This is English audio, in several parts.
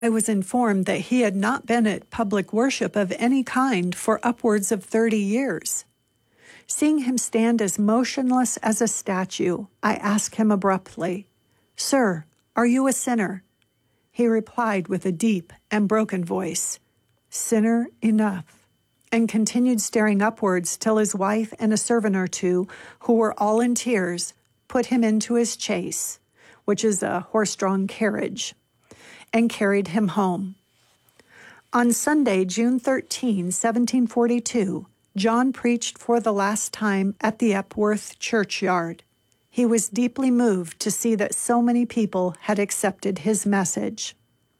I was informed that he had not been at public worship of any kind for upwards of 30 years. Seeing him stand as motionless as a statue, I asked him abruptly, "Sir, are you a sinner?" He replied with a deep and broken voice, "Sinner enough," and continued staring upwards till his wife and a servant or two, who were all in tears, put him into his chaise, which is a horse-drawn carriage, and carried him home. On Sunday, June 13, 1742, John preached for the last time at the Epworth churchyard. He was deeply moved to see that so many people had accepted his message.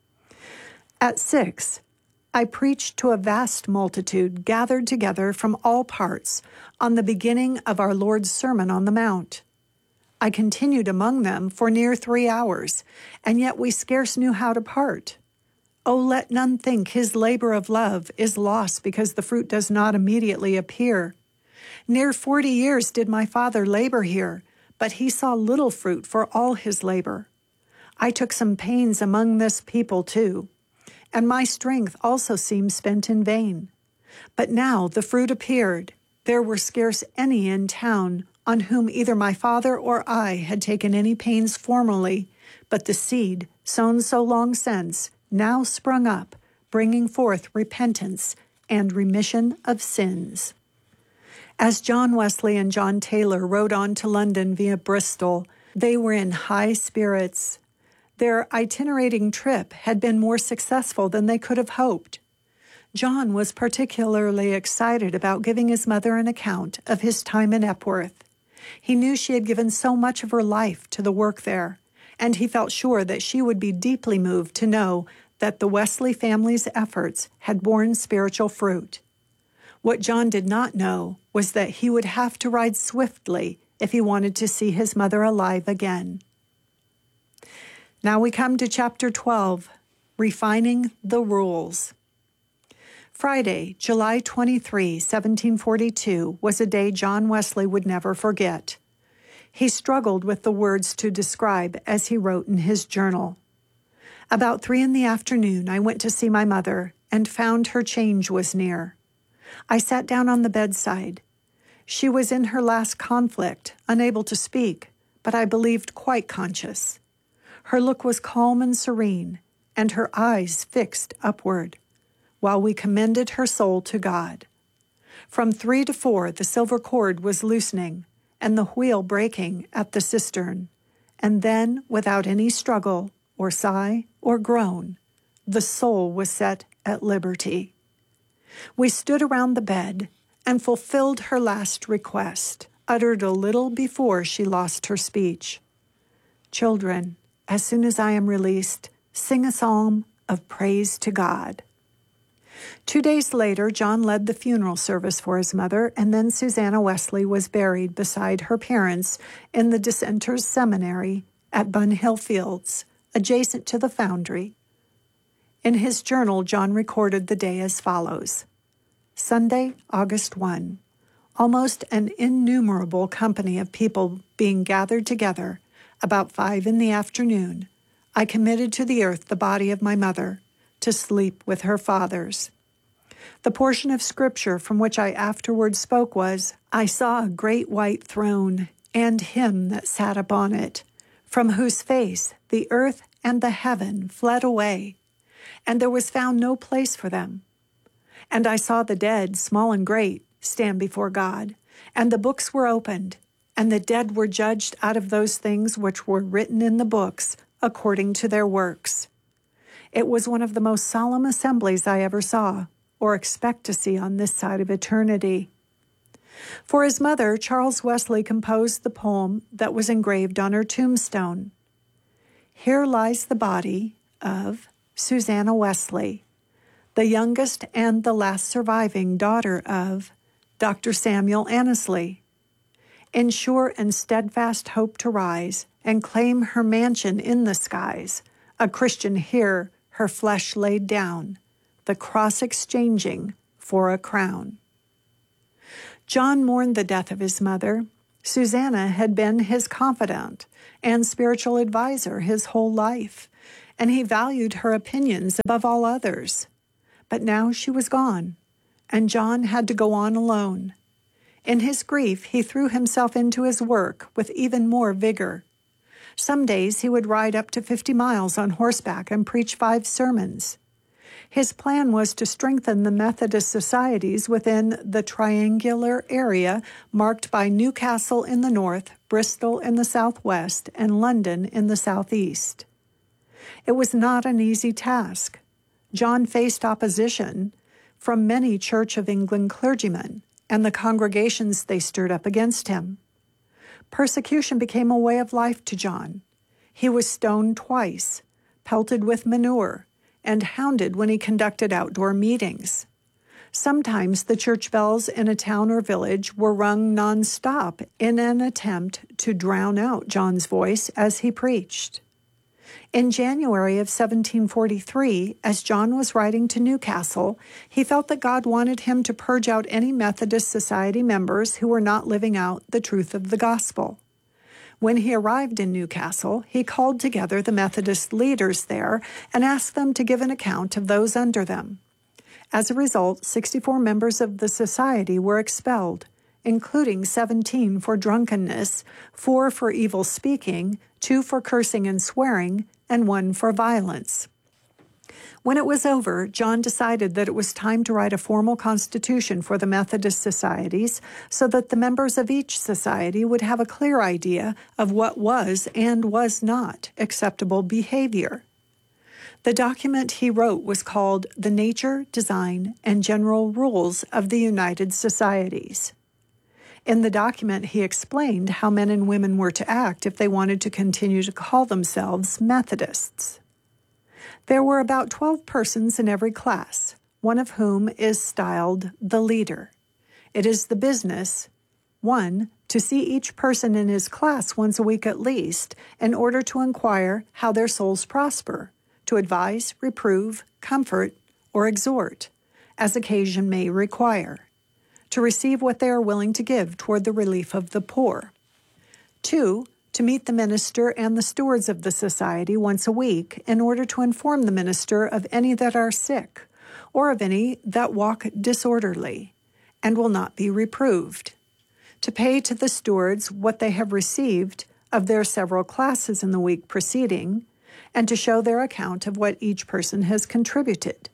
At 6, I preached to a vast multitude gathered together from all parts on the beginning of our Lord's Sermon on the Mount. I continued among them for near 3 hours, and yet we scarce knew how to part. Oh, let none think his labor of love is lost because the fruit does not immediately appear. Near 40 years did my father labor here, but he saw little fruit for all his labor. I took some pains among this people too, and my strength also seemed spent in vain. But now the fruit appeared. There were scarce any in town on whom either my father or I had taken any pains formerly, but the seed, sown so long since, now sprung up, bringing forth repentance and remission of sins. As John Wesley and John Taylor rode on to London via Bristol, they were in high spirits. Their itinerating trip had been more successful than they could have hoped. John was particularly excited about giving his mother an account of his time in Epworth. He knew she had given so much of her life to the work there, and he felt sure that she would be deeply moved to know that the Wesley family's efforts had borne spiritual fruit. What John did not know was that he would have to ride swiftly if he wanted to see his mother alive again. Now we come to Chapter 12, Refining the Rules. Friday, July 23, 1742, was a day John Wesley would never forget. He struggled with the words to describe as he wrote in his journal. About 3 p.m, I went to see my mother and found her change was near. I sat down on the bedside. She was in her last conflict, unable to speak, but I believed quite conscious. Her look was calm and serene, and her eyes fixed upward, while we commended her soul to God. From 3 to 4, the silver cord was loosening, and the wheel breaking at the cistern, and then, without any struggle, or sigh, or groan, the soul was set at liberty. We stood around the bed and fulfilled her last request, uttered a little before she lost her speech. Children, as soon as I am released, sing a psalm of praise to God. 2 days later, John led the funeral service for his mother, and then Susanna Wesley was buried beside her parents in the Dissenters' Seminary at Bunhill Fields, adjacent to the Foundry. In his journal, John recorded the day as follows. Sunday, August 1. Almost an innumerable company of people being gathered together, about 5 p.m, I committed to the earth the body of my mother, to sleep with her fathers. The portion of Scripture from which I afterward spoke was, I saw a great white throne, and him that sat upon it, from whose face the earth and the heaven fled away, and there was found no place for them. And I saw the dead, small and great, stand before God, and the books were opened, and the dead were judged out of those things which were written in the books according to their works. It was one of the most solemn assemblies I ever saw, or expect to see on this side of eternity. For his mother, Charles Wesley composed the poem that was engraved on her tombstone. Here lies the body of Susanna Wesley, the youngest and the last surviving daughter of Dr. Samuel Annesley. In sure and steadfast hope to rise and claim her mansion in the skies, a Christian here her flesh laid down, the cross exchanging for a crown. John mourned the death of his mother. Susanna had been his confidant and spiritual advisor his whole life, and he valued her opinions above all others. But now she was gone, and John had to go on alone. In his grief, he threw himself into his work with even more vigor. Some days he would ride up to 50 miles on horseback and preach 5 sermons. His plan was to strengthen the Methodist societies within the triangular area marked by Newcastle in the north, Bristol in the southwest, and London in the southeast. It was not an easy task. John faced opposition from many Church of England clergymen and the congregations they stirred up against him. Persecution became a way of life to John. He was stoned twice, pelted with manure, and hounded when he conducted outdoor meetings. Sometimes the church bells in a town or village were rung nonstop in an attempt to drown out John's voice as he preached. In January of 1743, as John was riding to Newcastle, he felt that God wanted him to purge out any Methodist Society members who were not living out the truth of the gospel. When he arrived in Newcastle, he called together the Methodist leaders there and asked them to give an account of those under them. As a result, 64 members of the society were expelled, including 17 for drunkenness, 4 for evil speaking, 2 for cursing and swearing, and 1 for violence. When it was over, John decided that it was time to write a formal constitution for the Methodist societies so that the members of each society would have a clear idea of what was and was not acceptable behavior. The document he wrote was called The Nature, Design, and General Rules of the United Societies. In the document, he explained how men and women were to act if they wanted to continue to call themselves Methodists. There were about 12 persons in every class, one of whom is styled the leader. It is the business, 1, to see each person in his class once a week at least, in order to inquire how their souls prosper, to advise, reprove, comfort, or exhort, as occasion may require, to receive what they are willing to give toward the relief of the poor. 2, to meet the minister and the stewards of the society once a week in order to inform the minister of any that are sick, or of any that walk disorderly, and will not be reproved. To pay to the stewards what they have received of their several classes in the week preceding, and to show their account of what each person has contributed.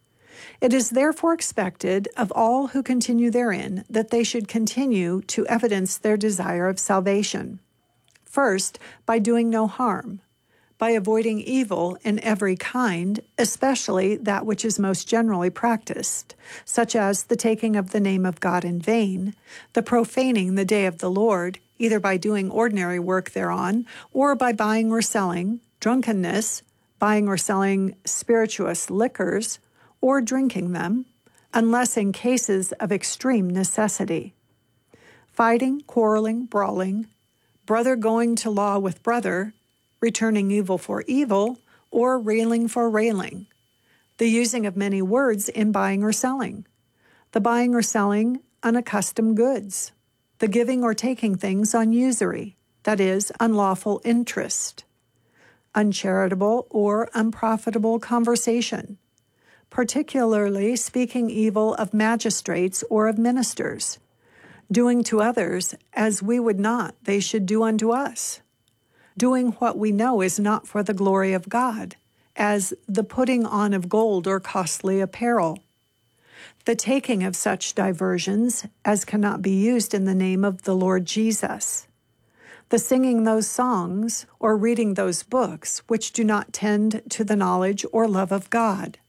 It is therefore expected of all who continue therein that they should continue to evidence their desire of salvation. First, by doing no harm, by avoiding evil in every kind, especially that which is most generally practiced, such as the taking of the name of God in vain, the profaning the day of the Lord, either by doing ordinary work thereon, or by buying or selling, drunkenness, buying or selling spirituous liquors, or drinking them, unless in cases of extreme necessity. Fighting, quarreling, brawling, brother going to law with brother, returning evil for evil, or railing for railing, the using of many words in buying or selling, the buying or selling unaccustomed goods, the giving or taking things on usury, that is, unlawful interest, uncharitable or unprofitable conversation, particularly speaking evil of magistrates or of ministers, doing to others as we would not they should do unto us, doing what we know is not for the glory of God, as the putting on of gold or costly apparel, the taking of such diversions as cannot be used in the name of the Lord Jesus, the singing those songs or reading those books which do not tend to the knowledge or love of God,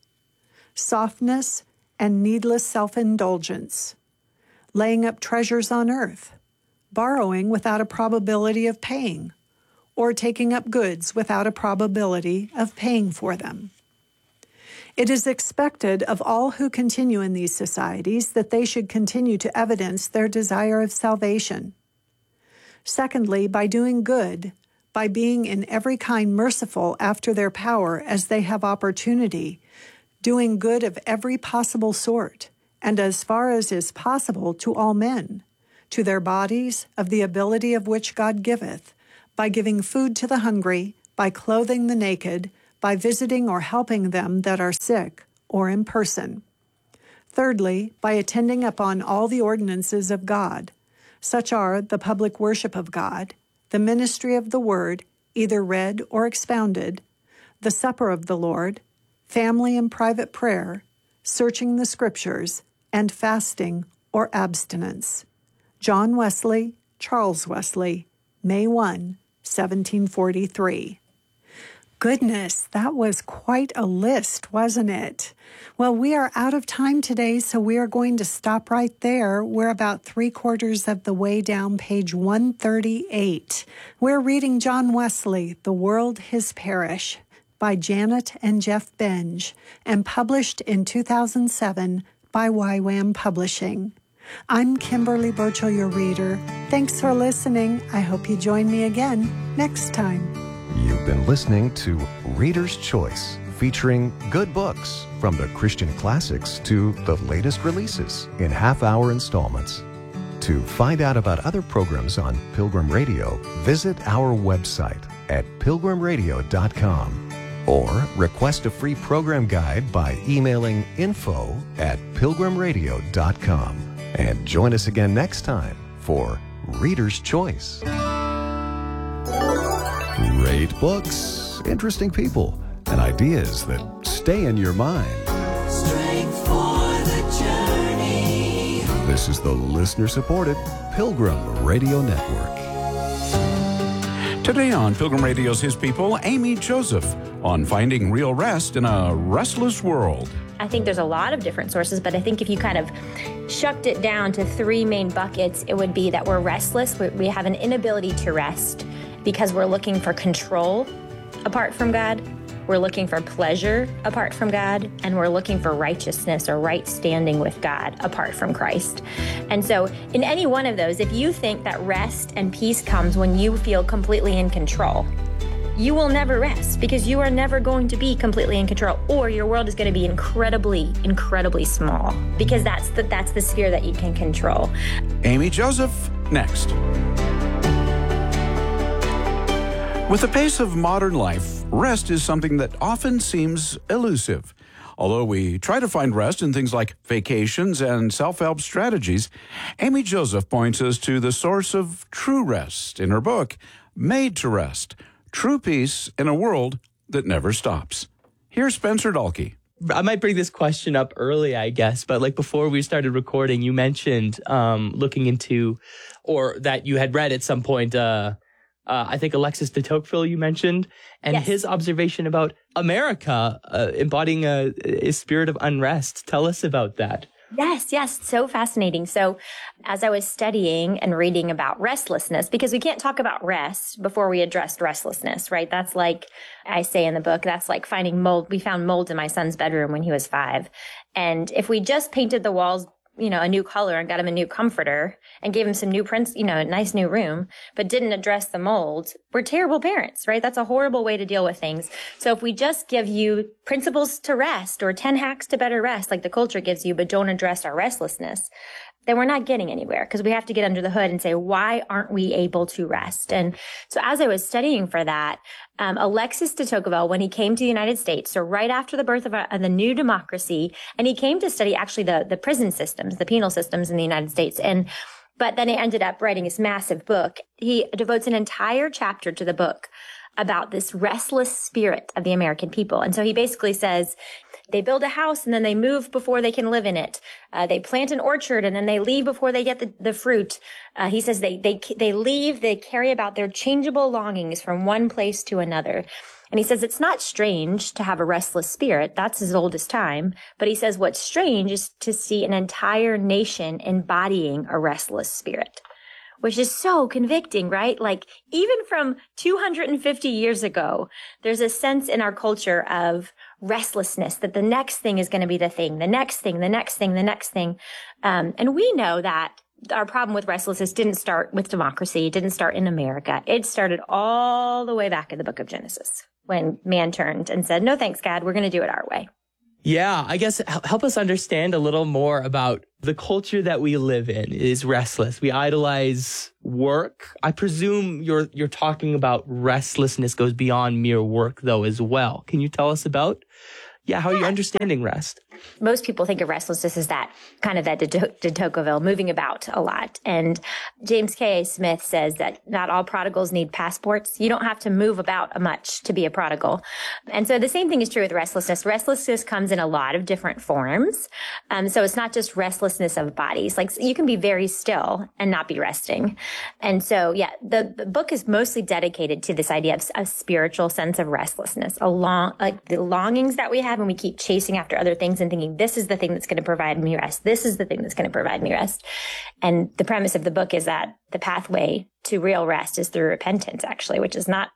softness and needless self-indulgence, laying up treasures on earth, borrowing without a probability of paying, or taking up goods without a probability of paying for them. It is expected of all who continue in these societies that they should continue to evidence their desire of salvation. Secondly, by doing good, by being in every kind merciful after their power as they have opportunity, doing good of every possible sort, and as far as is possible to all men, to their bodies, of the ability of which God giveth, by giving food to the hungry, by clothing the naked, by visiting or helping them that are sick, or in person. Thirdly, by attending upon all the ordinances of God. Such are the public worship of God, the ministry of the Word, either read or expounded, the supper of the Lord, family and private prayer, searching the Scriptures, and fasting or abstinence. John Wesley, Charles Wesley, May 1, 1743. Goodness, that was quite a list, wasn't it? Well, we are out of time today, so we are going to stop right there. We're about 3/4 of the way down page 138. We're reading John Wesley, The World His Parish, by Janet and Jeff Benge, and published in 2007 by YWAM Publishing. I'm Kimberly Burchell, your reader. Thanks for listening. I hope you join me again next time. You've been listening to Reader's Choice, featuring good books from the Christian classics to the latest releases in half-hour installments. To find out about other programs on Pilgrim Radio, visit our website at pilgrimradio.com or request a free program guide by emailing info@pilgrimradio.com. And join us again next time for Reader's Choice. Great books, interesting people, and ideas that stay in your mind. Strength for the journey. This is the listener-supported Pilgrim Radio Network. Today on Pilgrim Radio's His People, Amy Joseph on finding real rest in a restless world. I think there's a lot of different sources, but I think if you kind of shucked it down to three main buckets, it would be that we're restless. We have an inability to rest because we're looking for control apart from God. We're looking for pleasure apart from God, and we're looking for righteousness or right standing with God apart from Christ. And so in any one of those, if you think that rest and peace comes when you feel completely in control, you will never rest because you are never going to be completely in control, or your world is going to be incredibly, incredibly small because that's the sphere that you can control. Amy Joseph, next. With the pace of modern life, rest is something that often seems elusive. Although we try to find rest in things like vacations and self-help strategies, Amy Joseph points us to the source of true rest in her book, Made to Rest, True Peace in a World That Never Stops. Here's Spencer Dalkey. I might bring this question up early, I guess, but like before we started recording, you mentioned looking into, or that you had read at some point, I think Alexis de Tocqueville you mentioned, and Yes. his observation about America embodying a spirit of unrest. Tell us about that. Yes, so fascinating. So as I was studying and reading about restlessness, because we can't talk about rest before we addressed restlessness, right? That's like I say in the book, that's like finding mold. We found mold in my son's bedroom when he was 5. And if we just painted the walls, a new color and got him a new comforter and gave him some new prints, a nice new room, but didn't address the mold, we're terrible parents, right? That's a horrible way to deal with things. So if we just give you principles to rest or 10 hacks to better rest, like the culture gives you, but don't address our restlessness, then we're not getting anywhere because we have to get under the hood and say, why aren't we able to rest? And so as I was studying for that, Alexis de Tocqueville, when he came to the United States, so right after the birth of the new democracy, and he came to study actually the prison systems, the penal systems in the United States. But then he ended up writing this massive book. He devotes an entire chapter to the book about this restless spirit of the American people. And so he basically says, they build a house and then they move before they can live in it. They plant an orchard and then they leave before they get the fruit. He says they leave, they carry about their changeable longings from one place to another. And he says it's not strange to have a restless spirit. That's as old as time. But he says what's strange is to see an entire nation embodying a restless spirit, which is so convicting, right? Like even from 250 years ago, there's a sense in our culture of restlessness that the next thing is going to be the thing, the next thing, the next thing, the next thing. And we know that our problem with restlessness didn't start with democracy, didn't start in America. It started all the way back in the book of Genesis when man turned and said, no, thanks, God, we're going to do it our way. Yeah, I guess help us understand a little more about the culture that we live in is restless. We idolize work. I presume you're talking about restlessness goes beyond mere work though as well. Can you tell us about how are you understanding rest? Most people think of restlessness as that kind of that de Tocqueville, moving about a lot. And James K.A. Smith says that not all prodigals need passports. You don't have to move about much to be a prodigal. And so the same thing is true with restlessness. Restlessness comes in a lot of different forms. So it's not just restlessness of bodies. Like you can be very still and not be resting. And so, the book is mostly dedicated to this idea of a spiritual sense of restlessness, like the longings that we have and we keep chasing after other things and thinking, this is the thing that's going to provide me rest. This is the thing that's going to provide me rest. And the premise of the book is that the pathway to real rest is through repentance, actually, which is not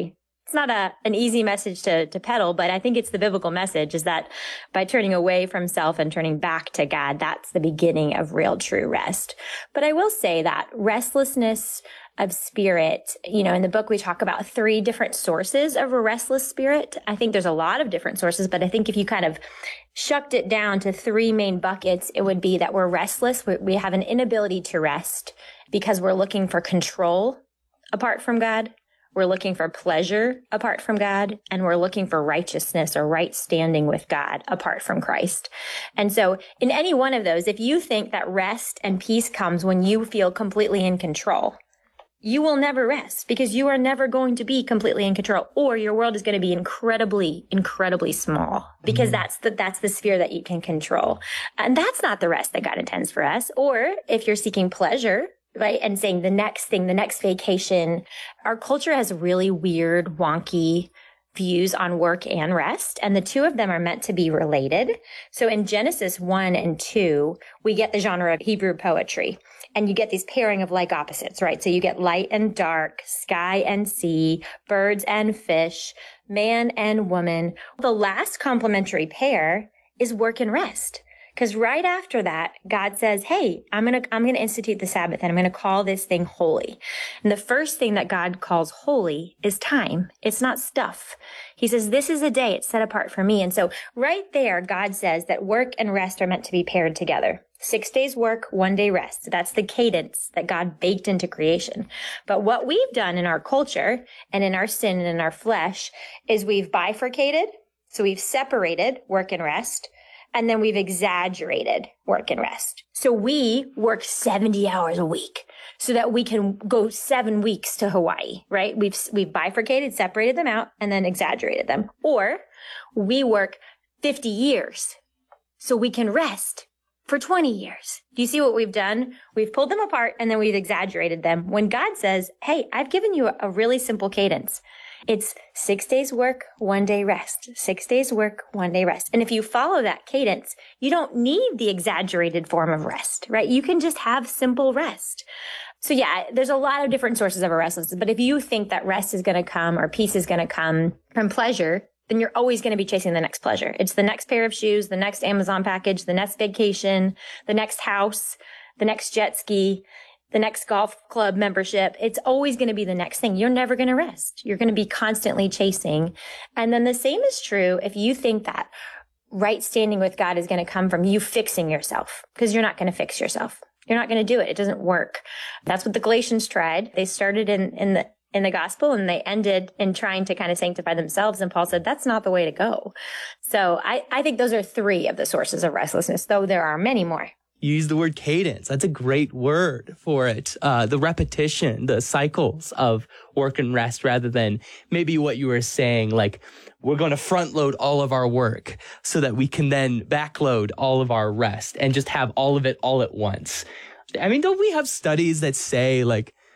an easy message to peddle, but I think it's the biblical message is that by turning away from self and turning back to God, that's the beginning of real true rest. But I will say that restlessness of spirit, in the book, we talk about 3 different sources of a restless spirit. I think there's a lot of different sources, but I think if you kind of shucked it down to 3 main buckets, it would be that we're restless. We have an inability to rest because we're looking for control apart from God. We're looking for pleasure apart from God, and we're looking for righteousness or right standing with God apart from Christ. And so in any one of those, if you think that rest and peace comes when you feel completely in control, you will never rest because you are never going to be completely in control, or your world is going to be incredibly, incredibly small because that's the sphere that you can control. And that's not the rest that God intends for us. Or if you're seeking pleasure, right, and saying the next thing, the next vacation, our culture has really weird, wonky views on work and rest, and the two of them are meant to be related. So in Genesis 1 and 2, we get the genre of Hebrew poetry, and you get these pairing of like opposites, right? So you get light and dark, sky and sea, birds and fish, man and woman. The last complementary pair is work and rest. Because right after that, God says, hey, I'm going to institute the Sabbath and I'm going to call this thing holy. And the first thing that God calls holy is time. It's not stuff. He says, this is a day it's set apart for me. And so right there, God says that work and rest are meant to be paired together. 6 days work, 1 day rest. That's the cadence that God baked into creation. But what we've done in our culture and in our sin and in our flesh is we've bifurcated. So we've separated work and rest. And then we've exaggerated work and rest. So we work 70 hours a week so that we can go 7 weeks to Hawaii, right? We've bifurcated, separated them out, and then exaggerated them. Or we work 50 years so we can rest for 20 years. Do you see what we've done? We've pulled them apart and then we've exaggerated them. When God says, hey, I've given you a really simple cadence. It's 6 days work, 1 day rest. 6 days work, 1 day rest. And if you follow that cadence, you don't need the exaggerated form of rest, right? You can just have simple rest. So there's a lot of different sources of a restlessness. But if you think that rest is going to come or peace is going to come from pleasure, then you're always going to be chasing the next pleasure. It's the next pair of shoes, the next Amazon package, the next vacation, the next house, the next jet ski, the next golf club membership. It's always going to be the next thing. You're never going to rest. You're going to be constantly chasing. And then the same is true if you think that right standing with God is going to come from you fixing yourself, because you're not going to fix yourself. You're not going to do it. It doesn't work. That's what the Galatians tried. They started in the gospel and they ended in trying to kind of sanctify themselves. And Paul said, that's not the way to go. So I think those are 3 of the sources of restlessness, though there are many more. You use the word cadence. That's a great word for it. The repetition, the cycles of work and rest, rather than maybe what you were saying, like we're going to front load all of our work so that we can then backload all of our rest and just have all of it all at once. I mean, don't we have studies that say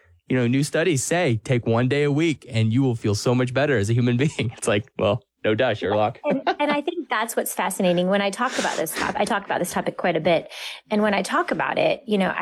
new studies say take 1 day a week and you will feel so much better as a human being. It's like, well, no duh, Sherlock. And I think that's what's fascinating. When I talk about this topic, I talk about this topic quite a bit. And when I talk about it,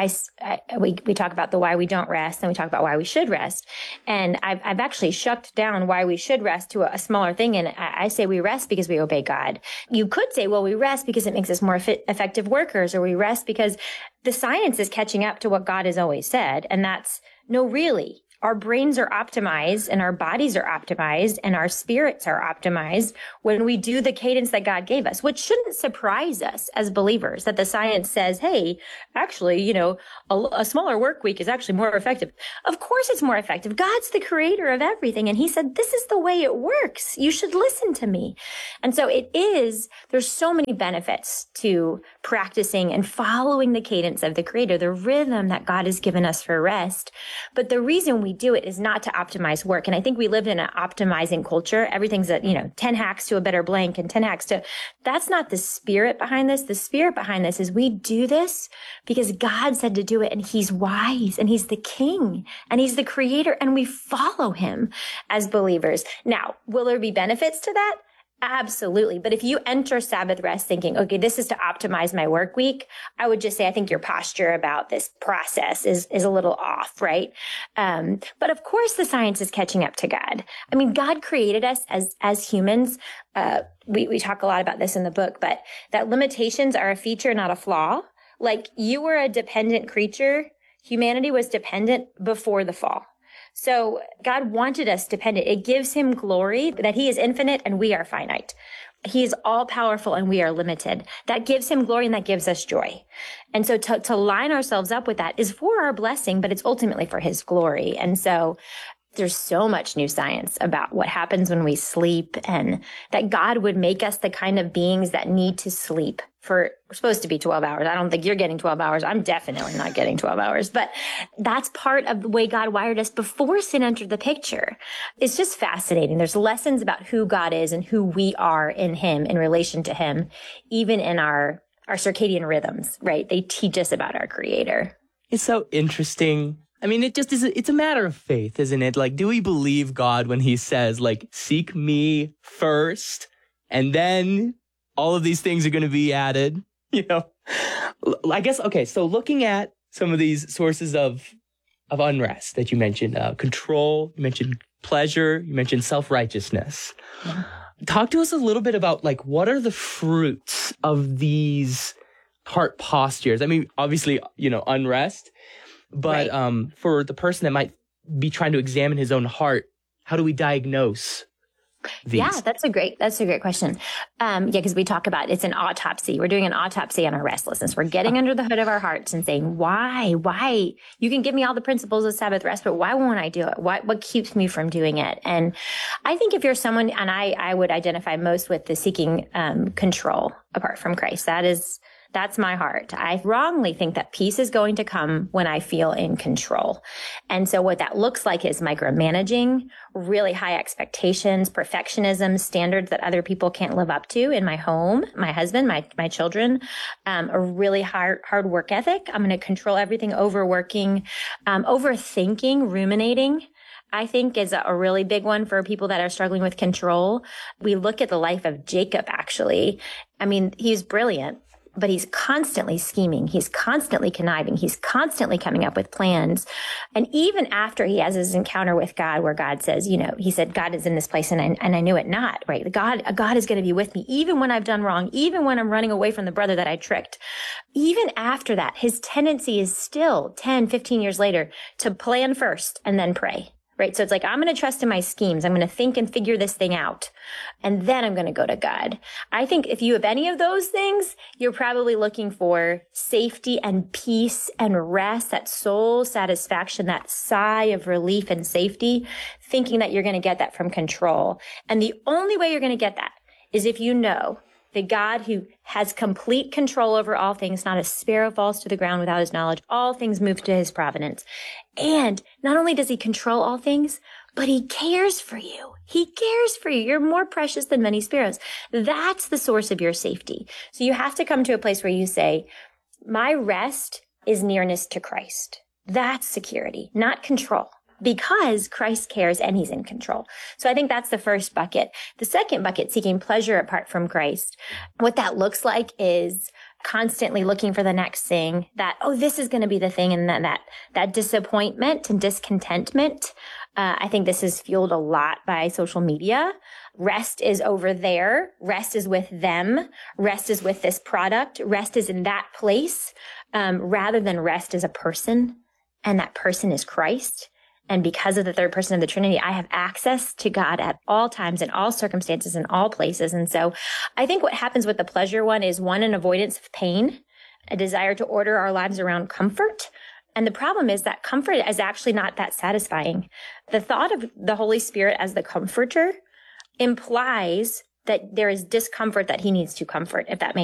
we talk about the why we don't rest, and we talk about why we should rest. And I've actually shucked down why we should rest to a smaller thing. And I say we rest because we obey God. You could say, well, we rest because it makes us more effective workers, or we rest because the science is catching up to what God has always said. And that's, no, really. our brains are optimized and our bodies are optimized and our spirits are optimized when we do the cadence that God gave us, which shouldn't surprise us as believers, that the science says, hey, actually, a smaller work week is actually more effective. Of course it's more effective. God's the creator of everything. And he said, this is the way it works. You should listen to me. And so there's so many benefits to practicing and following the cadence of the creator, the rhythm that God has given us for rest. But the reason we do it is not to optimize work. And I think we live in an optimizing culture. Everything's 10 hacks to a better blank and 10 hacks that's not the spirit behind this. The spirit behind this is we do this because God said to do it, and he's wise and he's the king and he's the creator, and we follow him as believers. Now, will there be benefits to that? Absolutely. But if you enter Sabbath rest thinking, okay, this is to optimize my work week, I would just say, I think your posture about this process is a little off, right? But of course the science is catching up to God. I mean, God created us as humans. We talk a lot about this in the book, but that limitations are a feature, not a flaw. Like, you were a dependent creature. Humanity was dependent before the fall. So God wanted us dependent. It gives him glory that he is infinite and we are finite. He is all powerful and we are limited. That gives him glory and that gives us joy. And so to line ourselves up with that is for our blessing, but it's ultimately for his glory. And so there's so much new science about what happens when we sleep, and that God would make us the kind of beings that need to sleep we're supposed to be 12 hours. I don't think you're getting 12 hours. I'm definitely not getting 12 hours, but that's part of the way God wired us before sin entered the picture. It's just fascinating. There's lessons about who God is and who we are in him, in relation to him, even in our circadian rhythms, right? They teach us about our creator. It's so interesting. I mean, it's a matter of faith, isn't it? Like, do we believe God when he says, like, seek me first, and then all of these things are going to be added? I guess, okay, so looking at some of these sources of unrest that you mentioned, control, you mentioned pleasure, you mentioned self-righteousness. Yeah. Talk to us a little bit about, like, what are the fruits of these heart postures? I mean, obviously, unrest, but right. For the person that might be trying to examine his own heart, how do we diagnose these? Yeah, that's a great question. Because we talk about it's an autopsy. We're doing an autopsy on our restlessness. We're getting under the hood of our hearts and saying, why? You can give me all the principles of Sabbath rest, but why won't I do it? What keeps me from doing it? And I think if you're someone, and I would identify most with the seeking control apart from Christ. That's my heart. I wrongly think that peace is going to come when I feel in control. And so what that looks like is micromanaging, really high expectations, perfectionism, standards that other people can't live up to in my home, my husband, my children, a really hard work ethic. I'm going to control everything, overworking, overthinking, ruminating, I think is a really big one for people that are struggling with control. We look at the life of Jacob, actually. I mean, he's brilliant, but he's constantly scheming. He's constantly conniving. He's constantly coming up with plans. And even after he has his encounter with God, where God says, he said, God is in this place and I knew it not, right? God is going to be with me, even when I've done wrong, even when I'm running away from the brother that I tricked. Even after that, his tendency is still 10, 15 years later to plan first and then pray. Right. So it's like, I'm going to trust in my schemes. I'm going to think and figure this thing out. And then I'm going to go to God. I think if you have any of those things, you're probably looking for safety and peace and rest, that soul satisfaction, that sigh of relief and safety, thinking that you're going to get that from control. And the only way you're going to get that is if you know the God who has complete control over all things, not a sparrow falls to the ground without his knowledge. All things move to his providence. And not only does he control all things, but he cares for you. He cares for you. You're more precious than many sparrows. That's the source of your safety. So you have to come to a place where you say, my rest is nearness to Christ. That's security, not control. Because Christ cares and he's in control. So I think that's the first bucket. The second bucket, seeking pleasure apart from Christ. What that looks like is constantly looking for the next thing that, this is going to be the thing. And then that disappointment and discontentment. I think this is fueled a lot by social media. Rest is over there. Rest is with them. Rest is with this product. Rest is in that place, rather than rest as a person. And that person is Christ. And because of the third person of the Trinity, I have access to God at all times, in all circumstances, in all places. And so I think what happens with the pleasure one is one, an avoidance of pain, a desire to order our lives around comfort. And the problem is that comfort is actually not that satisfying. The thought of the Holy Spirit as the comforter implies that there is discomfort that he needs to comfort, if that makes